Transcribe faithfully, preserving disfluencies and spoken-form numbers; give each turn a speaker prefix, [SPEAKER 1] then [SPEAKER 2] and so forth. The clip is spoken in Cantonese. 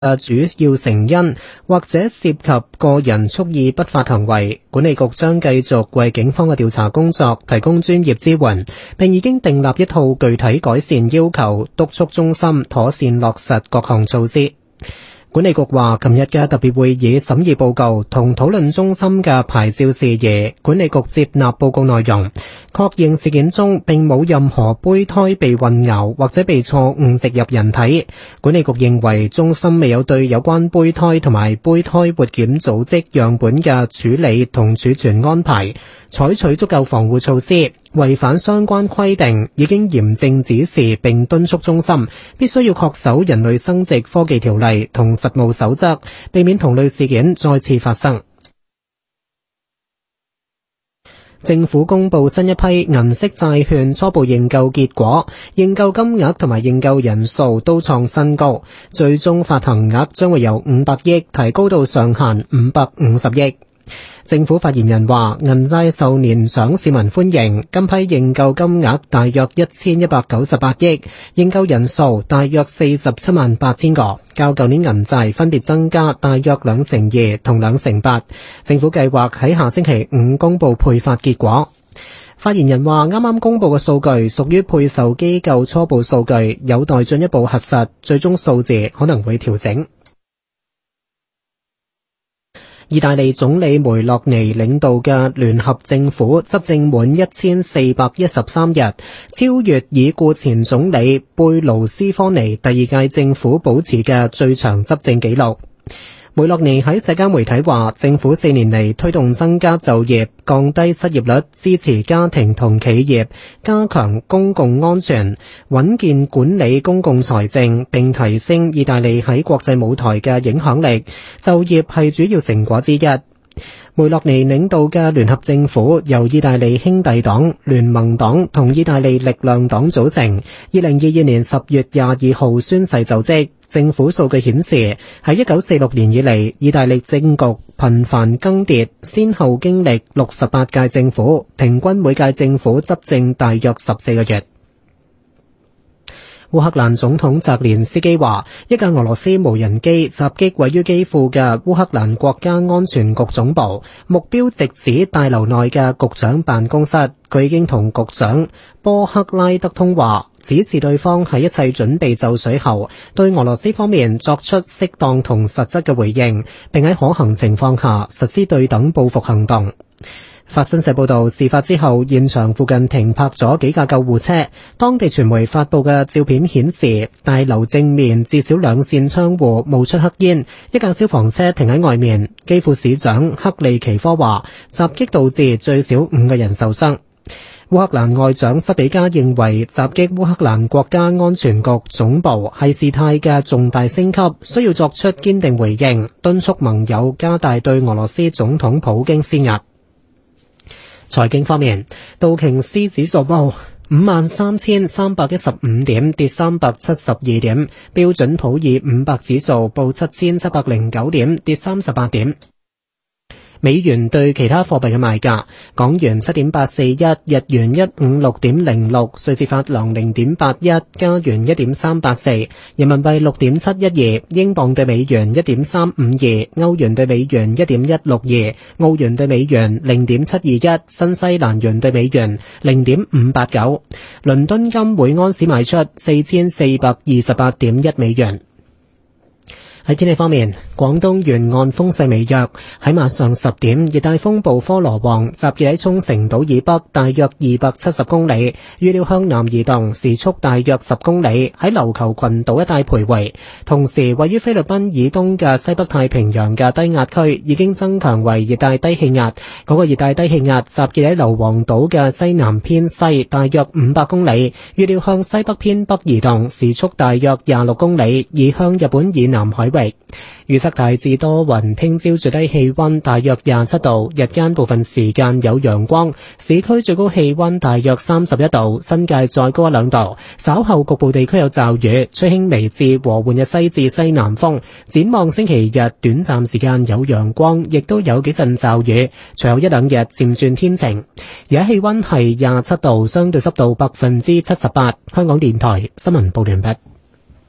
[SPEAKER 1] 嘅主要成因，或者涉及個人蓄意不法行為，管理局將繼續為警方嘅調查工作提供專業支援，並已經訂立一套具體改善要求，督促中心妥善落實各項措施。管理局話，琴日嘅特別會議審議報告同討論中心嘅牌照事宜，管理局接納報告內容，確認事件中並冇任何胚胎被混淆或者被錯誤植入人體。管理局認為中心未有對有關胚胎同埋胚胎活檢組織樣本嘅處理同儲存安排採取足夠防護措施，違反相關規定，已經嚴正指示並敦促中心必須要恪守人類生殖科技條例同實務守則，避免同類事件再次發生。政府公布新一批銀色債券初步認購結果，認購金額同埋認購人數都創新高，最終發行額將會由五百億提高到上限五百五十億。政府發言人話，銀債受年長市民歡迎，今批認購金額大約一千一百九十八億，認購人數大約四十七萬八千個，較舊年銀債分別增加大約兩成二同兩成八。政府計劃喺下星期五公布配發結果。發言人話，啱啱公布嘅數據屬於配售機構初步數據，有待進一步核實，最終數字可能會調整。意大利總理梅洛尼領導嘅聯合政府執政滿一千四百一十三日，超越已故前總理貝盧斯科尼第二屆政府保持嘅最長執政紀錄。梅洛尼喺社交媒體話，政府四年嚟推動增加就業、降低失業率、支持家庭同企業、加強公共安全、穩健管理公共財政，並提升意大利喺國際舞台嘅影響力。就業係主要成果之一。梅洛尼領導嘅聯合政府由意大利兄弟黨、聯盟黨同意大利力量黨組成。二零二二年十月廿二號宣誓就職。政府數據顯示，喺一九四六年以嚟，意大利政局頻繁更迭，先後經歷六十八屆政府，平均每屆政府執政大約十四個月。烏克蘭總統澤連斯基話，一架俄羅斯無人機襲擊位於基輔嘅烏克蘭國家安全局總部，目標直指大樓內嘅局長辦公室。佢已經同局長波克拉德通話，指示對方喺一切準備就緒後，對俄羅斯方面作出適當同實質嘅回應，並喺可行情況下實施對等報復行動。法新社報道，事發之後，現場附近停泊咗幾架救護車。當地傳媒發佈嘅照片顯示，大樓正面至少兩扇窗戶冒出黑煙，一架消防車停喺外面。基輔市長克利奇科話，襲擊導致最少五個人受傷。烏克蘭外長塞比加認為，襲擊烏克蘭國家安全局總部係事態嘅重大升級，需要作出堅定回應，敦促盟友加大對俄羅斯總統普京施壓。財經方面，道瓊斯指數報五萬三千三百一十五點，跌三百七十二點；標準普爾五百指數報七千七百零九點，跌三十八點。美元對其他貨幣嘅賣價：港元七點八四一，日元一五六點零六，瑞士法郎零點八一，加元一點三八四，人民幣六點七一二，英鎊對美元一點三五二，歐元對美元一點一六二，澳元對美元零點七二一，新西蘭元對美元零點五八九。倫敦金每安士賣出四千四百二十八點一美元。喺天氣方面，廣東沿岸風勢微弱。喺晚上十點，熱帶風暴科羅旺集結喺沖繩島以北大約二百七十公里，預料向南移動，時速大約十公里，喺琉球群島一帶徘徊。同時，位於菲律賓以東嘅西北太平洋嘅低壓區已經增強為熱帶低氣壓。嗰個熱帶低氣壓集結喺硫磺島嘅西南偏西大約五百公里，預料向西北偏北移動，時速大約廿六公里，移向日本以南海域。預測大致多雲，聽朝最低氣溫大約廿七度，日間部分時間有陽光，市區最高氣溫大約三十一度，新界再高一兩度。稍後局部地區有驟雨，吹輕微至和緩嘅西至西南風。展望星期日短暫時間有陽光，亦都有幾陣驟雨，隨後一兩日漸轉天晴。而家氣溫係廿七度，相對濕度百分之七十八。香港電台新聞報道完畢。